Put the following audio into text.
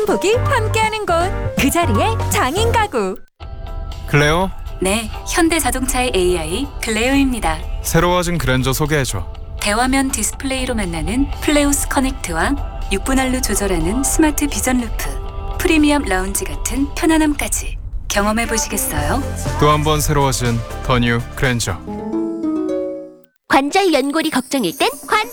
복이 함께하는 곳. 그 자리에 장인 가구. 클레오, 네, 현대자동차의 AI 클레오입니다. 새로워진 그랜저 소개해줘. 대화면 디스플레이로 만나는 플레오스 커넥트와 6분할로 조절하는 스마트 비전 루프, 프리미엄 라운지 같은 편안함까지 경험해 보시겠어요? 또 한 번 새로워진 더 뉴 그랜저. 관절 연골이 걱정일 땐